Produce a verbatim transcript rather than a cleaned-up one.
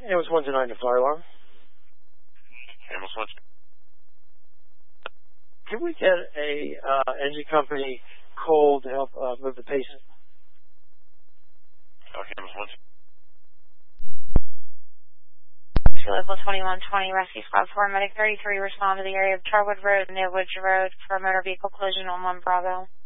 Ambulance one two nine to fire alarm. Ambulance one. Can we get a uh, engine company call to help uh, move the patient? Okay, ambulance one. Local twenty-one twenty, Rescue Squad four, Medic thirty-three, respond to the area of Charwood Road and Millwoods Road for a motor vehicle collision on one Bravo.